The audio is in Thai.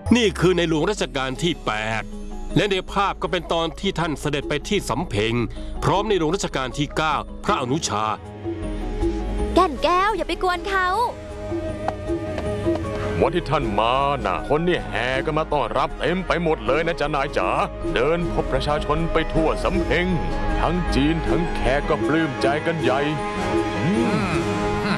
นี่คือในหลวงรัชกาลที่ 8 และในภาพก็เป็นตอนที่ท่านเสด็จไปที่สำเพ็งพร้อมในหลวงรัชกาลที่ 9 พระอนุชาแก่นแก้วอย่าไปกวนเขาวันที่ท่านมาน่ะคนนี่แห่กันมาต้อนรับเต็มไปหมดเลยนะจ๊ะนายจ๋าเดินพบประชาชนไปทั่วสำเพ็งทั้งจีนทั้งแขกก็ปลื้มใจกันใหญ่